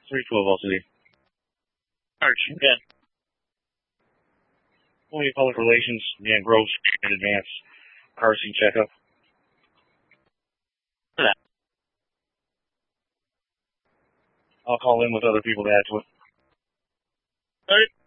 312 LCD. Arch, again. Only public relations, Dan Gross, in advance car seat checkup. For that. I'll call in with other people to add to it. Alright.